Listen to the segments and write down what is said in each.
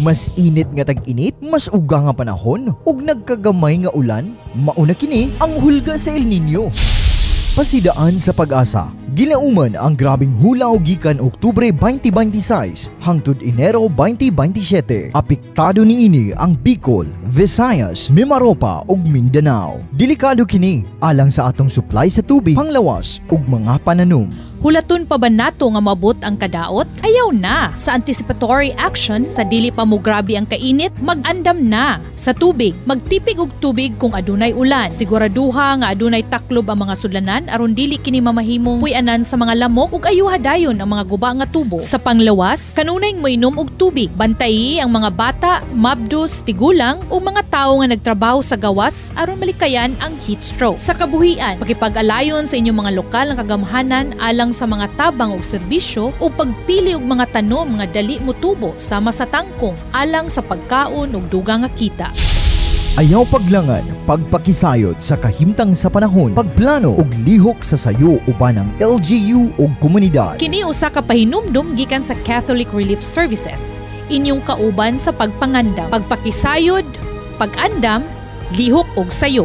Mas init nga tag-init, mas uga nga panahon, ug nagkagamay nga ulan, mauna kini ang hulga sa El Nino. Pasidaan sa pag-asa. Gilauman ang grabing hulaw gikan Oktubre 2026 hangtod Enero 2027. Apektado niini ang Bicol, Visayas, Mimaropa ug Mindanao. Delikado kini alang sa atong supply sa tubig, panglawas ug mga pananom. Hulaton pa ba nato nga mabot ang kadaot? Ayaw na. Sa anticipatory action, sa dili pa mo grabe ang kainit, mag-andam na. Sa tubig, magtipig og tubig kung adunay ulan. Siguraduha nga adunay taklob ang mga sudlanan aron dili kini mamahimong puy-anan sa mga lamok ug ayuha dayon ang mga guba nga tubo. Sa panglawas, kanunay moinom og tubig. Bantayi ang mga bata, mabdos, tigulang ug mga tawo nga nagtrabaho sa gawas aron malikayan ang heat stroke. Sa kabuhian, pakipag-alayon sa inyong mga lokal nga kagamhanan alang sa mga tabang ug serbisyo o pagpili og mga tanom nga dali motubo sama sa tangkong alang sa pagkaon ug dugang nga kita. Ayaw paglangan, pagpakisayod sa kahimtang sa panahon, pagplano ug lihok sa sayo uban ng LGU ug komunidad. Kini usa ka pahinumdum gikan sa Catholic Relief Services. Inyong kauban sa pagpangandam, pagpakisayod, pag-andam, lihok ug sayo.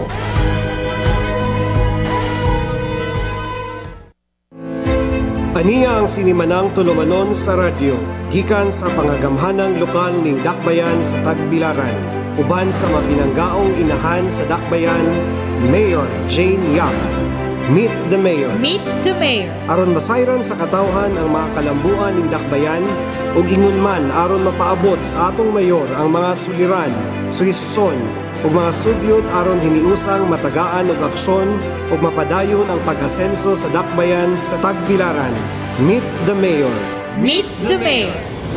Aniya ang sinimanang tulumanon sa radyo, gikan sa pangagamhanang lokal ning Dakbayan sa Tagbilaran, uban sa mapinanggaong inahan sa Dakbayan, Mayor Jane Yap. Meet the Mayor. Meet the Mayor. Aron masayran sa katawhan ang mga kalambuan ning Dakbayan, ug ingon man aron mapaabot sa atong mayor ang mga suliran, suhisson, ug mga sugyot aron hiniusang matagaan og aksyon ug mapadayon ang pag-asenso sa Dakbayan sa Tagbilaran. Meet the Mayor. Meet the Mayor.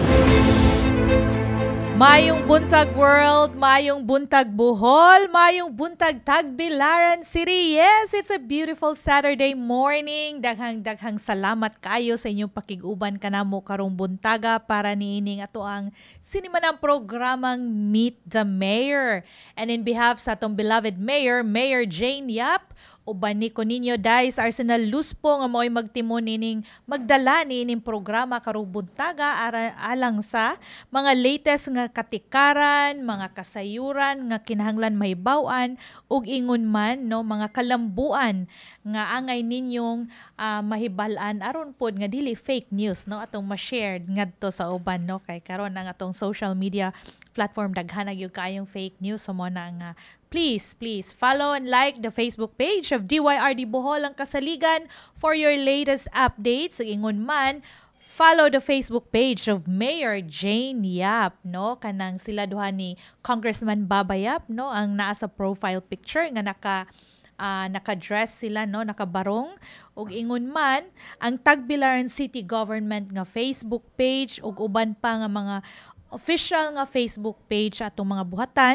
Mayong buntag world, mayong buntag Bohol, mayong buntag Tagbilaran City. Yes, it's a beautiful Saturday morning. Daghang salamat kayo sa inyong pakiguban kanamo karong buntaga para niining ato ang sinimanang programang Meet the Mayor. And in behalf sa atong beloved Mayor, Mayor Jane Yap, uban ni ko ninyo Dice Arsenal Luspo nga mo'y magtimon nining magdala niining programa karong buntaga alang sa mga latest nga katikaran, mga kasayuran nga kinahanglan mahibaw-an ug ingon man no mga kalambuan nga angay ninyong mahibal-an aron pod nga dili fake news no atong ma-share ngadto sa uban no kay karon ang atong social media platform daghan na gyud kayong fake news so mo na nga please follow and like the Facebook page of DYRD Bohol ang Kasaligan for your latest updates. So ingon man, follow the Facebook page of Mayor Jane Yap, no? Kanang sila duha ni Congressman Baba Yap, no? Ang naa sa profile picture nga naka-dress sila, no? Nakabarong. Ug ingon man, ang Tagbilaran City Government nga Facebook page ug uban pa nga mga official nga Facebook page atong mga buhatan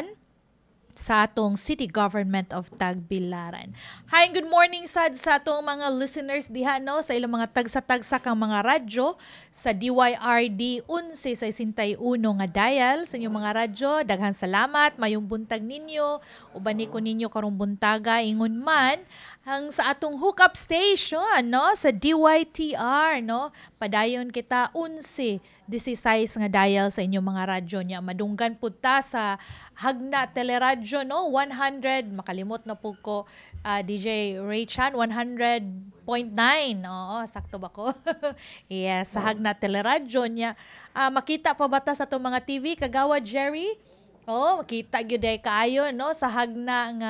sa atong City Government of Tagbilaran. Hi, good morning sa atong mga listeners diha no sa ilang mga tagsa-tagsa kang mga radyo sa DYRD 1161 nga dial sa inyong mga radyo. Daghang salamat, mayong buntag ninyo. Uban ko ninyo karong buntaga ingon man ang sa atong hookup station no sa DYTR no. Padayon kita 11 16 nga dial sa inyong mga radyo niya. Madunggan pud ta sa Hagna Teleradyo no 100 makalimot na pud ko DJ Ray Chan 100.9. Oo, sakto ba ko? Yes, sa Hagna Teleradyo niya. Makita pa ba ta sa itong mga TV kagawa Jerry? Oh, makita gyud day kaayo no sa Hagna nga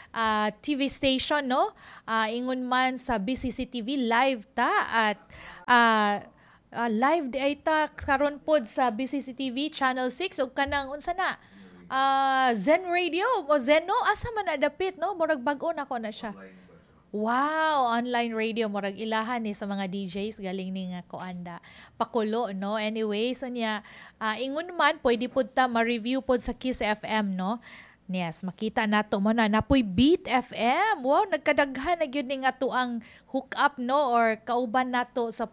TV station no. Ingon man sa BCC TV live ta at live di ay ta karon pod sa BCC TV Channel 6 ug kanang unsa na Zen Radio o Zeno asa man adapit no murag bag-o na ko na siya. Wow, online radio murag ilahan ni sa mga DJs galing ni nga kuanda pakulo no. Anyway, so niya ingon man pwede pod ta ma-review pod sa Kiss FM no. Yes, makita nato mo na napoy Beat FM. Wow, nagkadaghan na gyud ning ato ang hook up no or kauban nato sa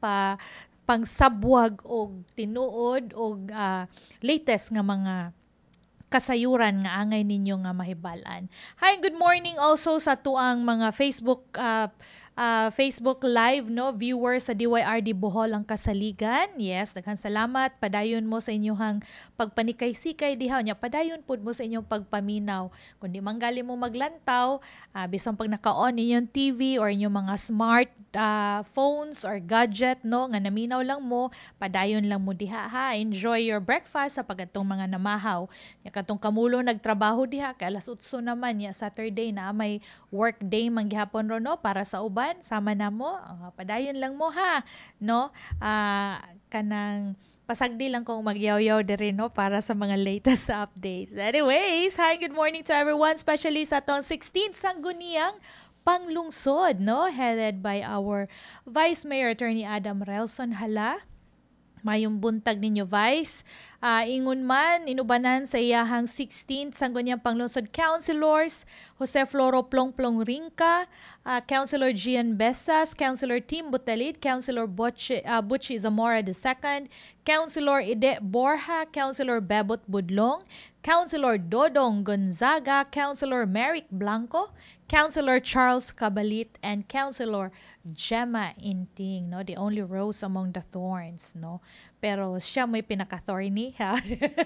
pangsabwag og tinuod og latest nga mga kasayuran nga angay ninyo nga mahibalan. Hi, good morning also sa tuang mga Facebook Facebook Live no viewers sa DYRD Bohol ang kasaligan. Yes, daghang salamat. Padayon mo sa inyong pagpanikay-sikay diha nya. Padayon pud mo sa inyong pagpaminaw. Kundi manggali mo maglantaw, bisan pag naka-on inyong TV or inyong mga smart phones or gadget no nga naminaw lang mo, padayon lang mo diha ha. Enjoy your breakfast sa pagatong mga namahaw. Nya katong kamulo nagtrabaho diha kay alas 8 naman ya Saturday na may work day manggihapon ro no para sa uban sama na mo. Padayon lang mo ha no. Kanang pasagdi lang kong magyaw-yaw diri no para sa mga latest updates. Anyways, hi, good morning to everyone, especially sa atong 16th sangguniang panglungsod no headed by our Vice Mayor Attorney Adam Relson Hala. Mayong buntag ninyo, Vice. Ingon man, inubanan sa iyahang 16th sangguniang panglungsod councilors, Jose Floro Plongplong Rinca, Councilor Gian Besas, Councilor Tim Butalid, Councilor Butchie Zamora II, Councilor Ide Borja, Councilor Bebot Budlong, Councilor Dodong Gonzaga, Councilor Merrick Blanco, Councilor Charles Cabalit, and Councilor Gemma Inting, no? The only rose among the thorns, no? Pero siya may pinaka-thorny, ha?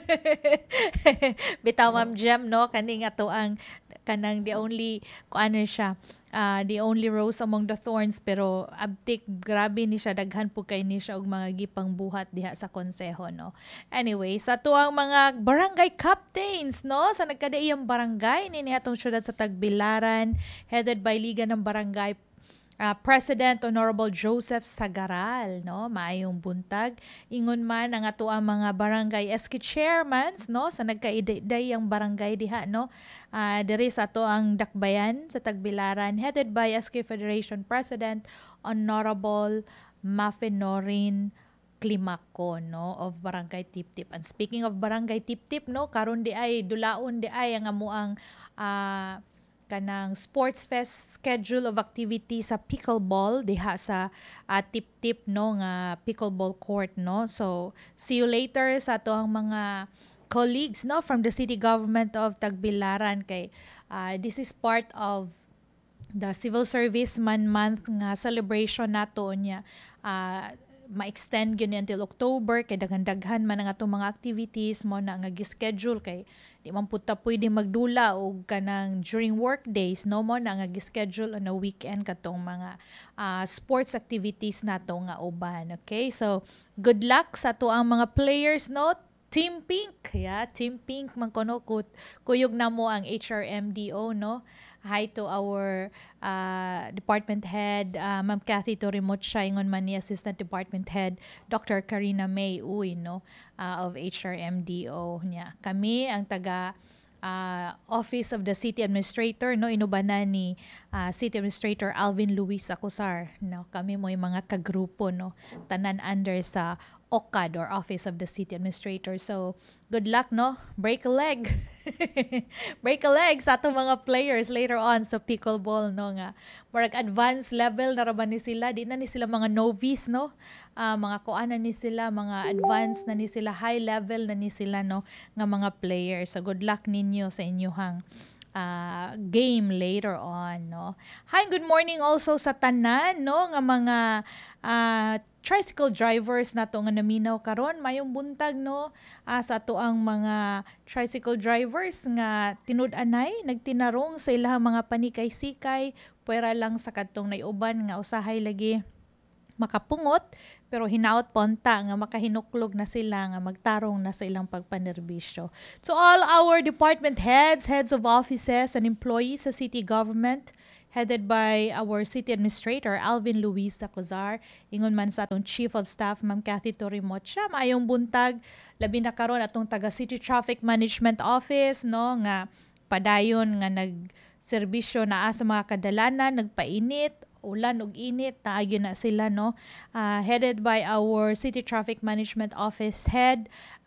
Bitaw, Ma'am Gem, no? Kaning ato ang kanang the only, ano siya, the only rose among the thorns, pero abtik, grabe ni siya, daghan po kay ni siya og mga gipang buhat diha sa konseho, no? Anyway, sa tuang mga barangay captains, no? Sa nagkadaiyang barangay, nini atong syudad sa Tagbilaran, headed by Liga ng Barangay President Honorable Joseph Sagaral, no? Maayong buntag. Ingon man ang ato ang mga barangay SK chairmans, no? Sa nagkaiday ang barangay diha, no? Diri sa ato ang Dakbayan sa Tagbilaran, headed by SK Federation President Honorable Mafenorin Climaco, no, of Barangay Tiptip. And speaking of Barangay Tiptip, no, karon di ay dulaon di ay ang amuang kanang sports fest schedule of activity sa pickleball diha sa Tip-Tip, no, nga pickleball court, no. So see you later sa ato ang mga colleagues, no, from the city government of Tagbilaran kay this is part of the Civil Serviceman Month nga celebration nato niya. Ma-extend yun until October kay daghan-daghan man ang atong mga activities mo na nga gi-schedule kay di man puta pwede magdula og kanang during work days no mo na nga gi-schedule on a weekend katong mga sports activities nato nga uban. Okay, so good luck sa ato ang mga players, no. Team Pink, yeah, Team Pink man kono kuyog na mo ang HRMDO, no. Hi to our department head, Ma'am Cathy Torimocha, ingon man ni Assistant Department Head Dr. Karina May Uy, no, of HRMDO niya. Kami ang taga Office of the City Administrator, no, inubanan ni City Administrator Alvin Luis Acosar, no. Kami mo yung mga kagrupo, no, tanan under sa OCAD or Office of the City Administrator. So, good luck, no? Break a leg. Break a leg sa atong mga players later on sa pickleball, no, nga. Marag advanced level na raman ni sila. Di na ni sila mga novice, no? Mga kuanan ni sila, mga advanced na ni sila, high level na ni sila, no, nga mga players. So, good luck ninyo sa inyong game later on, no. Hi, good morning also sa tanan, no, nga mga tricycle drivers nato nga naminaw karon. Mayong buntag, no, sa ato ang mga tricycle drivers nga tinud-anay nagtinarong sa ilahang mga panikay-sikay puwera lang sa kadtong naiuban nga usahay lagi makapungot pero hinaot ponta nga makahinuklog na sila nga magtarong na sa ilang pagpanerbisyo. To all our department heads of offices and employees sa city government, headed by our City Administrator, Alvin Luis Acosar, ingon man sa atong Chief of Staff, Ma'am Cathy Torimocha, maayong buntag, labi na karon atong taga City Traffic Management Office, no, nga padayon nga nagserbisyo naa sa mga kadalanan, nagpainit, ulan ug init, naagyo na sila, no. Headed by our City Traffic Management Office Head,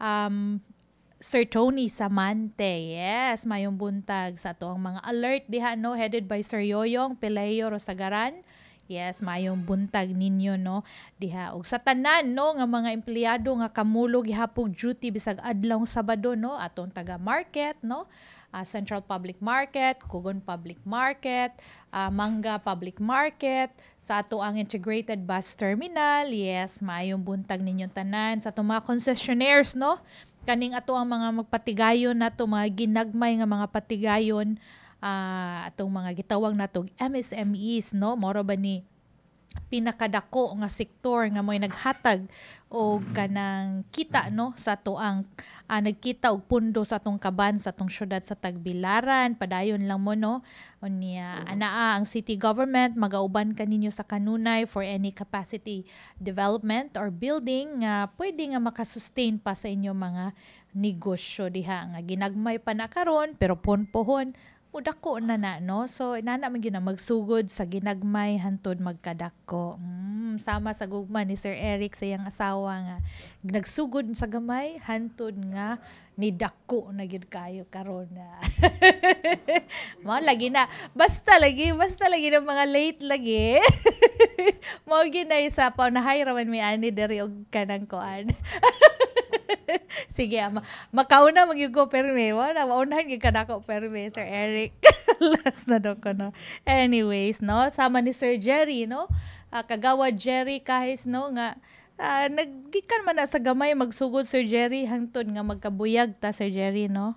Sir Tony Samante. Yes, mayong buntag sa ato ang mga alert diha, no, headed by Sir Yoyong Pelayo Rosagaran. Yes, maayong buntag ninyo no diha. Ug sa tanan no nga mga empleyado nga kamulog gihapon duty bisag adlaw Sabado no atong taga market no. Central Public Market, Kugon Public Market, Manga Public Market, sa ato ang Integrated Bus Terminal. Yes, maayong buntag ninyong tanan sa atong mga concessionaires no. Kaning ato ang mga magpatigayon nato mga ginagmay nga mga patigayon atong mga gitawag natong MSMEs no moro ba ni pinakadako nga sektor nga mo'y naghatag o kanang kita no sa tuang nagkita og pundo sa atong kaban sa atong syudad sa Tagbilaran. Padayon lang mo no unya anaa ang city government magauban kaninyo sa kanunay for any capacity development or building nga pwede nga makasustain pa sa inyo mga negosyo diha nga ginagmay pa na karon pero ponpohon udako na no. So inana man gyud na magsugod sa ginagmay hantod magkadako. Sama sa gugma ni Sir Eric sa iyang asawa nga nagsugod sa gamay hantod nga ni dako na gyud kayo karon na. Mao lagi na basta lagi ng mga late lagi. Mao gyud na isa pa nahay raman mi ani diri og kanang koan. Sige, makauna magyugo perme. Wala, maunahan gyud kadako perme, Sir Eric. Last na daw ko, no? Anyways, no? Sama ni Sir Jerry, no? Kagawa Jerry kahis, no? Nga, naggikan man na sa gamay magsugod, Sir Jerry, hangtod nga magkabuyag ta, Sir Jerry, no?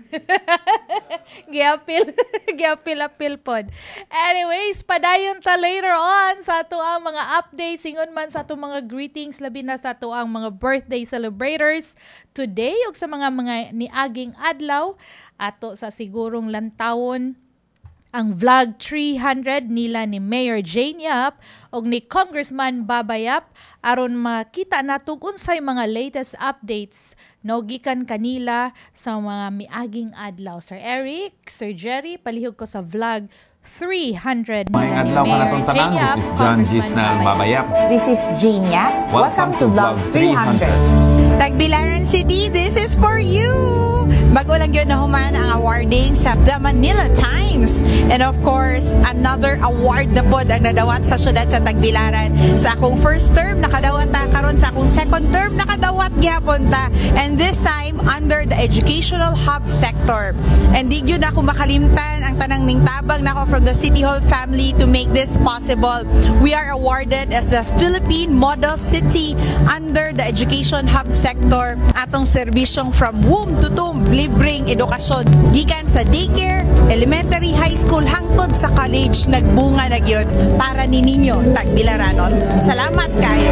Giapil pod. Anyways, padayon ta later on sa ato ang mga updates ingon man sa ato mga greetings labi na sa ato ang mga birthday celebrators today ug sa mga niaging adlaw ato sa sigurong lantawon ang vlog 300 nila ni Mayor Jane Yap o ni Congressman Baba Yap aron makita nato unsay mga latest updates no gikan kanila sa mga miaging adlaw. Sir Eric, Sir Jerry, palihog ko sa vlog 300 nila ni Mayor Jane Yap. This is John Gisnal Baba Yap. This is Jane Yap. Welcome to vlog 300. Tagbilaran City, this is for you! Bago lang yun na human ang awarding sa The Manila Times. And of course, another award na pod ang nadawat sa syudad sa Tagbilaran. Sa akong first term, nakadawat ta. Karon sa akong second term, nakadawat gihapon ta. And this time, under the educational hub sector. And di yun ako makalimtan ang tanang ningtabang na ako from the City Hall family to make this possible. We are awarded as the Philippine Model City under the education hub sector. Atong serbisyong from womb to tomb, libreng edukasyon gikan sa daycare, elementary, high school hangtod sa college nagbunga na gyud para ni ninyo Tagbilaranons. Salamat kayo.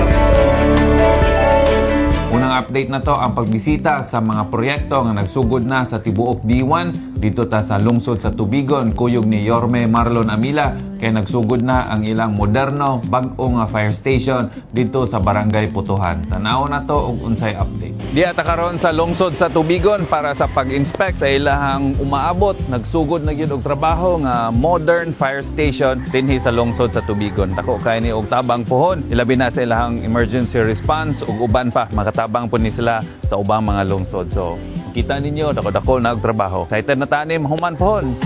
Unang update na to ang pagbisita sa mga proyekto nga nagsugod na sa tibuok D1 dito ta sa lungsod sa Tubigon kuyog ni Yorme Marlon Amila kay nagsugod na ang ilang moderno bag-o nga fire station dito sa Barangay Putuhan. Tanaw na to og unsay update. Di ata karon sa lungsod sa Tubigon para sa pag-inspect sa ilahang umaabot nagsugod na gyud og trabaho nga modern fire station dinhi sa lungsod sa Tubigon. Dako kay ni og tabang pohon ilabi na sa ilahang emergency response ug uban pa makatabang po ni sila sa ubang mga lungsod. So kita ninyo dako-dako nagtrabaho. Excited na tani mahuman pohon.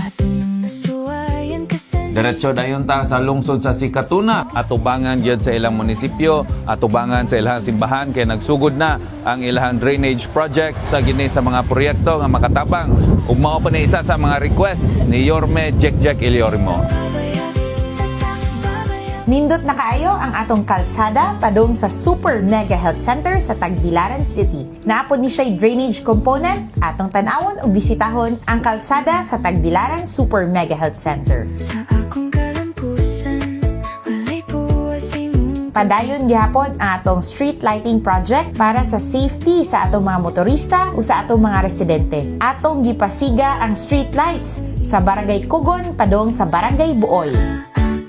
Diretso dayon ta sa lungsod sa Sikatuna, atubangan gyud sa ilang munisipyo, atubangan sa ilang simbahan kay nagsugod na ang ilang drainage project sa gini sa mga proyekto nga makatabang. Ug mao pa ni isa sa mga request ni Yorme Jekjek Iliorimo. Nindot na kaayo ang atong kalsada padung sa Super Mega Health Center sa Tagbilaran City. Naapod ni siya'y drainage component, atong tanawon o bisitahon ang kalsada sa Tagbilaran Super Mega Health Center. Padayon gihapon ang atong street lighting project para sa safety sa atong mga motorista o sa atong mga residente. Atong gipasiga ang street lights sa Barangay Kugon padung sa Barangay Buoy.